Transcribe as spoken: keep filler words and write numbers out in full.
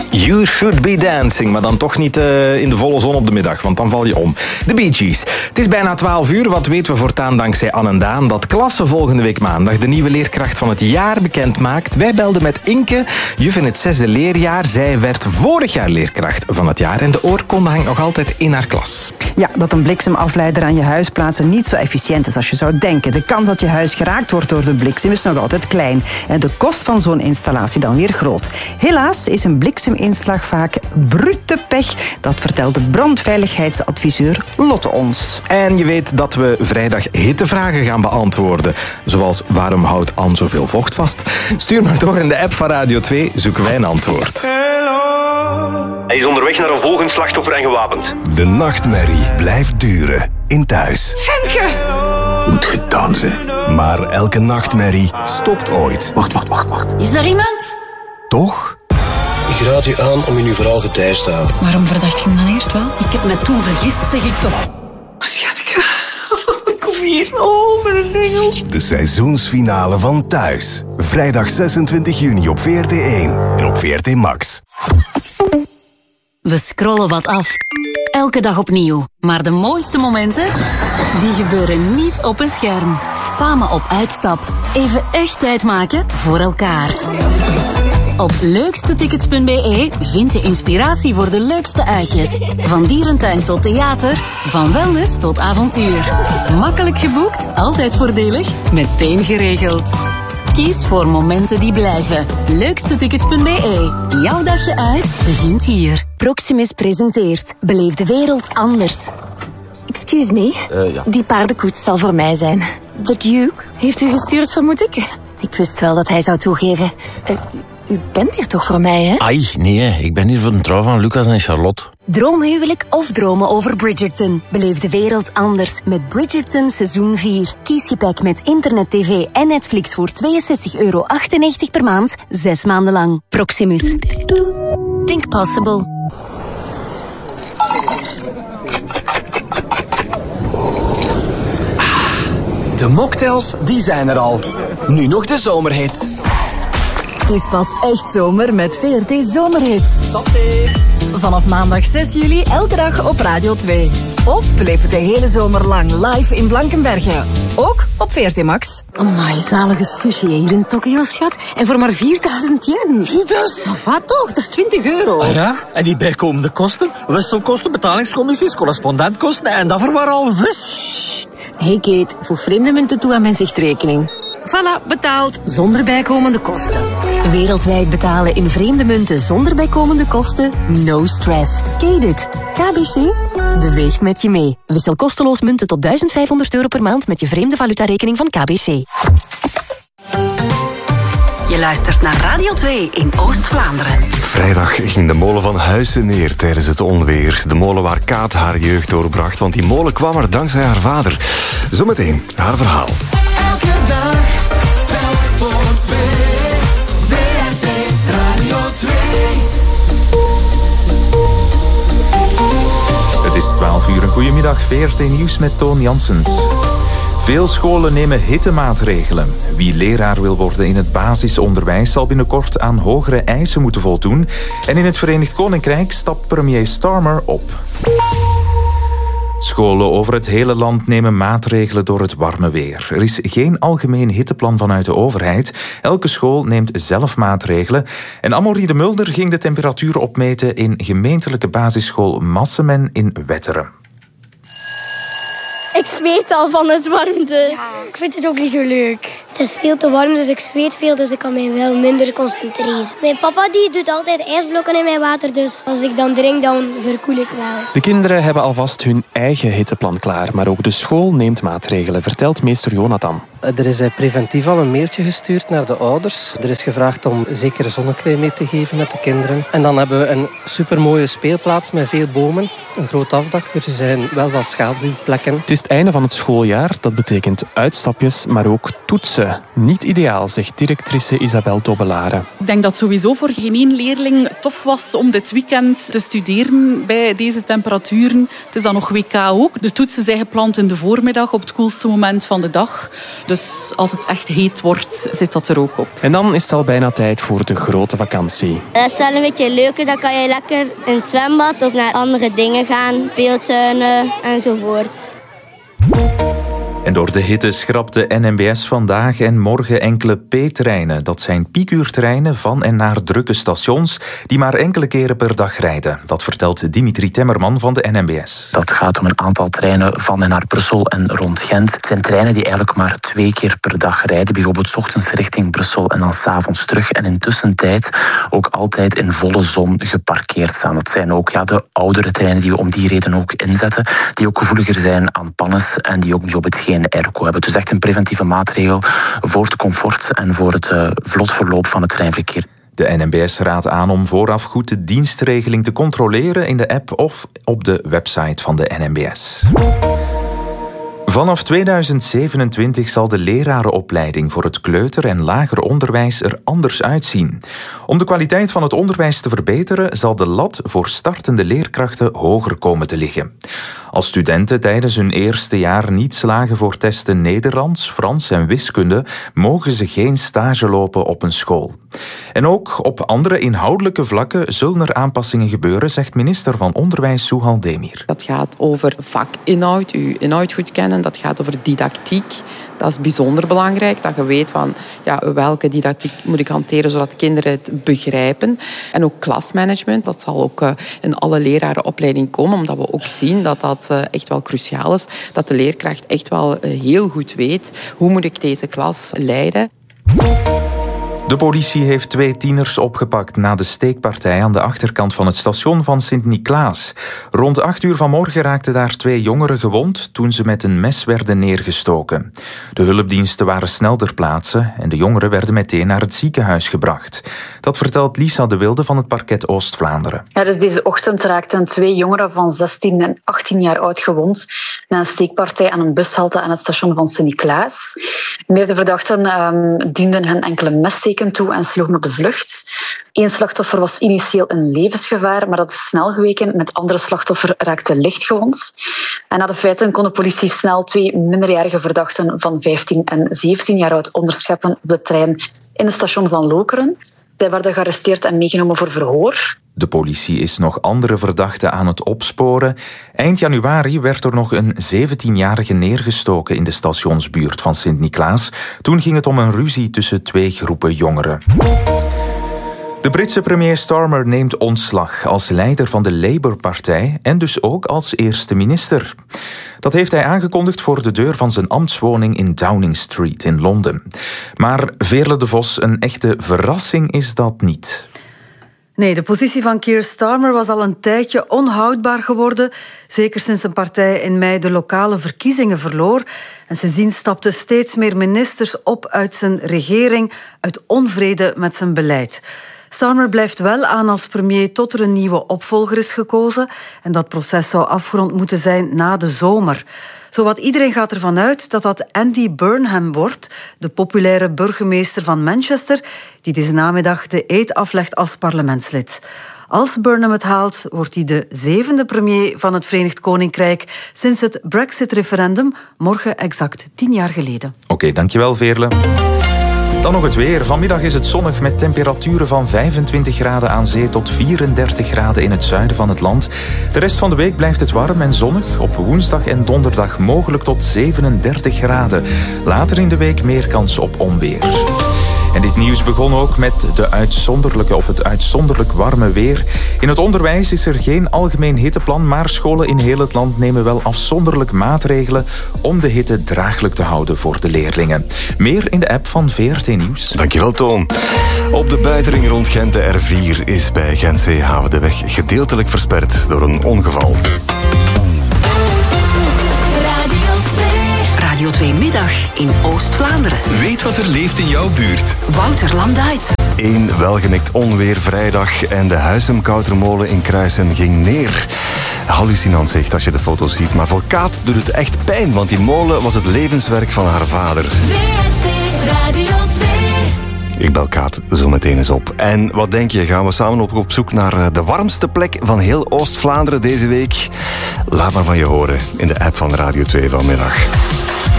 You Should Be Dancing, maar dan toch niet uh, in de volle zon op de middag, want dan val je om. De Bee Gees. Het is bijna twaalf uur, wat weten we voortaan dankzij Anne en Daan? Dat klasse volgende week maandag de nieuwe leerkracht van het jaar bekend maakt. Wij belden met Inke, juf in het zesde leerjaar. Zij werd vorig jaar leerkracht van het jaar en de oorkonde hangt nog altijd in haar klas. Ja, dat een bliksemafleider aan je huis plaatsen niet zo efficiënt is als je zou denken. De kans dat je huis geraakt wordt door de bliksem is nog altijd klein. En de kost van zo'n installatie dan weer groot. Helaas is een blikseminslag vaak brute pech. Dat vertelt de brandveiligheidsadviseur Lotte ons. En je weet dat we vrijdag hittevragen gaan beantwoorden. Zoals waarom houdt Anne zoveel vocht vast? Stuur maar door in de app van Radio twee, zoeken wij een antwoord. Hij is onderweg naar een volgend slachtoffer en gewapend. De nachtmerrie blijft duren in thuis. Femke! Moet gedaan zijn. Maar elke nachtmerrie stopt ooit. Wacht, wacht, wacht, wacht. Is er iemand? Toch? Ik raad u aan om in uw verhaal gedijst te houden. Waarom verdacht je hem dan eerst wel? Ik heb me toen vergist, zeg ik toch. Schatje, kom hier. Oh, mijn engel. De seizoensfinale van Thuis. Vrijdag zesentwintig juni op V R T één en op V R T Max. We scrollen wat af. Elke dag opnieuw. Maar de mooiste momenten, die gebeuren niet op een scherm. Samen op uitstap. Even echt tijd maken voor elkaar. Op leukstetickets punt b e vind je inspiratie voor de leukste uitjes. Van dierentuin tot theater, van wellness tot avontuur. Makkelijk geboekt, altijd voordelig, meteen geregeld. Kies voor momenten die blijven. leukstetickets punt b e. Jouw dagje uit begint hier. Proximus presenteert Beleef de wereld anders. Excuse me, Uh, ja. die paardenkoets zal voor mij zijn. The Duke heeft u gestuurd, vermoed ik? Ik wist wel dat hij zou toegeven. Uh, u bent hier toch voor mij, hè? Ai, nee, ik ben hier voor de trouw van Lucas en Charlotte. Droomhuwelijk of dromen over Bridgerton. Beleef de wereld anders met Bridgerton seizoen vier. Kies je pack met internet, tv en Netflix voor tweeënzestig euro achtennegentig per maand, zes maanden lang. Proximus. Think possible. De mocktails, die zijn er al. Nu nog de zomerhit. Het is pas echt zomer met V R T Zomerhit. Vanaf maandag zes juli elke dag op Radio twee. Of beleef het de hele zomer lang live in Blankenbergen. Ook op V R T Max. Amai, zalige sushi hier in Tokio, schat. En voor maar vierduizend yen. vierduizend? Ça va toch, dat is twintig euro. Ah ja? En die bijkomende kosten? Wisselkosten, betalingscommissies, correspondentkosten en dat voor maar al vis. Hey Kate, voeg vreemde munten toe aan mijn zichtrekening. Voilà, betaald. Zonder bijkomende kosten. Wereldwijd betalen in vreemde munten zonder bijkomende kosten? No stress. Ken dit? K B C beweegt met je mee. Wissel kosteloos munten tot duizend vijfhonderd euro per maand met je vreemde valutarekening van K B C. Je luistert naar Radio twee in Oost-Vlaanderen. Vrijdag ging de molen van Huissen neer tijdens het onweer. De molen waar Kaat haar jeugd doorbracht, want die molen kwam er dankzij haar vader. Zometeen haar verhaal. Elke dag, telk voor twee. V R T Radio twee. Het is twaalf uur. Een goedemiddag. V R T Nieuws met Toon Janssens. Veel scholen nemen hittemaatregelen. Wie leraar wil worden in het basisonderwijs zal binnenkort aan hogere eisen moeten voldoen. En in het Verenigd Koninkrijk stapt premier Starmer op. Scholen over het hele land nemen maatregelen door het warme weer. Er is geen algemeen hitteplan vanuit de overheid. Elke school neemt zelf maatregelen. En Amorie de Mulder ging de temperatuur opmeten in gemeentelijke basisschool Massemen in Wetteren. Ik zweet al van het warmte. Ja, ik vind het ook niet zo leuk. Het is veel te warm, dus ik zweet veel, dus ik kan mij wel minder concentreren. Mijn papa die doet altijd ijsblokken in mijn water, dus als ik dan drink, dan verkoel ik wel. De kinderen hebben alvast hun eigen hitteplan klaar, maar ook de school neemt maatregelen, vertelt meester Jonathan. Er is preventief al een mailtje gestuurd naar de ouders. Er is gevraagd om zeker zonnecrème mee te geven met de kinderen. En dan hebben we een supermooie speelplaats met veel bomen. Een groot afdak, er zijn wel wat schaduwplekken. Het is het einde einde van het schooljaar. Dat betekent uitstapjes, maar ook toetsen. Niet ideaal, zegt directrice Isabel Dobelare. Ik denk dat sowieso voor geen één leerling tof was om dit weekend te studeren bij deze temperaturen. Het is dan nog W K ook. De toetsen zijn gepland in de voormiddag op het koelste moment van de dag. Dus als het echt heet wordt, zit dat er ook op. En dan is het al bijna tijd voor de grote vakantie. Dat is wel een beetje leuker. Dan kan je lekker in het zwembad of naar andere dingen gaan. Speeltuinen enzovoort. En door de hitte schrapt de N M B S vandaag en morgen enkele P-treinen. Dat zijn piekuurtreinen van en naar drukke stations die maar enkele keren per dag rijden. Dat vertelt Dimitri Temmerman van de N M B S. Dat gaat om een aantal treinen van en naar Brussel en rond Gent. Het zijn treinen die eigenlijk maar twee keer per dag rijden. Bijvoorbeeld 's ochtends richting Brussel en dan 's avonds terug. En in tussentijd ook altijd in volle zon geparkeerd staan. Dat zijn ook ja, de oudere treinen die we om die reden ook inzetten. Die ook gevoeliger zijn aan pannes en die ook bijvoorbeeld geen airco hebben. Dus echt een preventieve maatregel voor het comfort en voor het uh, vlot verloop van het treinverkeer. De N M B S raadt aan om vooraf goed de dienstregeling te controleren in de app of op de website van de N M B S. Vanaf tweeduizend zevenentwintig zal de lerarenopleiding voor het kleuter- en lager onderwijs er anders uitzien. Om de kwaliteit van het onderwijs te verbeteren zal de lat voor startende leerkrachten hoger komen te liggen. Als studenten tijdens hun eerste jaar niet slagen voor testen Nederlands, Frans en wiskunde, mogen ze geen stage lopen op een school. En ook op andere inhoudelijke vlakken zullen er aanpassingen gebeuren, zegt minister van Onderwijs Suhal Demir. Dat gaat over vakinhoud, uw inhoud goed kennen. Dat gaat over didactiek. Dat is bijzonder belangrijk, dat je weet van ja, welke didactiek moet ik hanteren zodat kinderen het begrijpen. En ook klasmanagement, dat zal ook uh, in alle lerarenopleiding komen, omdat we ook zien dat dat uh, echt wel cruciaal is. Dat de leerkracht echt wel uh, heel goed weet hoe moet ik deze klas leiden. De politie heeft twee tieners opgepakt na de steekpartij aan de achterkant van het station van Sint-Niklaas. Rond acht uur vanmorgen raakten daar twee jongeren gewond toen ze met een mes werden neergestoken. De hulpdiensten waren snel ter plaatse en de jongeren werden meteen naar het ziekenhuis gebracht. Dat vertelt Lisa de Wilde van het parket Oost-Vlaanderen. Ja, dus deze ochtend raakten twee jongeren van zestien en achttien jaar oud gewond na een steekpartij aan een bushalte aan het station van Sint-Niklaas. Meerdere verdachten um, dienden hen enkele messteken toe en sloegen op de vlucht. Eén slachtoffer was initieel in levensgevaar, maar dat is snel geweken. Met andere slachtoffer raakte licht gewond. En na de feiten kon de politie snel twee minderjarige verdachten van vijftien en zeventien jaar oud onderscheppen op de trein in het station van Lokeren. Zij werden gearresteerd en meegenomen voor verhoor. De politie is nog andere verdachten aan het opsporen. Eind januari werd er nog een zeventienjarige neergestoken in de stationsbuurt van Sint-Niklaas. Toen ging het om een ruzie tussen twee groepen jongeren. De Britse premier Starmer neemt ontslag als leider van de Labour-partij en dus ook als eerste minister. Dat heeft hij aangekondigd voor de deur van zijn ambtswoning in Downing Street in Londen. Maar Veerle de Vos, een echte verrassing is dat niet. Nee, de positie van Keir Starmer was al een tijdje onhoudbaar geworden. Zeker sinds zijn partij in mei de lokale verkiezingen verloor. En sindsdien stapten steeds meer ministers op uit zijn regering uit onvrede met zijn beleid. Starmer blijft wel aan als premier tot er een nieuwe opvolger is gekozen. En dat proces zou afgerond moeten zijn na de zomer. Zowat iedereen gaat ervan uit dat dat Andy Burnham wordt, de populaire burgemeester van Manchester, die deze namiddag de eed aflegt als parlementslid. Als Burnham het haalt, wordt hij de zevende premier van het Verenigd Koninkrijk sinds het Brexit-referendum, morgen exact tien jaar geleden. Oké, okay, dankjewel Veerle. Dan nog het weer. Vanmiddag is het zonnig met temperaturen van vijfentwintig graden aan zee tot vierendertig graden in het zuiden van het land. De rest van de week blijft het warm en zonnig. Op woensdag en donderdag mogelijk tot zevenendertig graden. Later in de week meer kans op onweer. En dit nieuws begon ook met de uitzonderlijke of het uitzonderlijk warme weer. In het onderwijs is er geen algemeen hitteplan, maar scholen in heel het land nemen wel afzonderlijk maatregelen om de hitte draaglijk te houden voor de leerlingen. Meer in de app van V R T Nieuws. Dankjewel, Toon. Op de buitenring rond Gent, de R vier, is bij Gent-Zeehaven de weg gedeeltelijk versperd door een ongeval. Radio twee Middag in Oost-Vlaanderen. Weet wat er leeft in jouw buurt. Wouter Landuit. Eén welgemikt onweer vrijdag en de Huisum-Koutermolen in Kruisen ging neer. hallucinant zegt als je de foto's ziet. Maar voor Kaat doet het echt pijn, want die molen was het levenswerk van haar vader. V R T Radio twee. Ik bel Kaat zo meteen eens op. En wat denk je, gaan we samen op, op zoek naar de warmste plek van heel Oost-Vlaanderen deze week? Laat maar van je horen in de app van Radio twee vanmiddag.